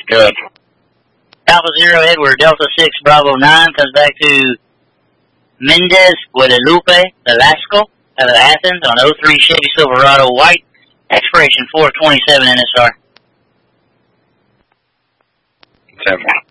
Good. Alpha Zero Edward, Delta 6 Bravo 9 comes back to Mendez Guadalupe Velasco out of Athens on 03 Chevy Silverado White, expiration 427 NSR. 10-4.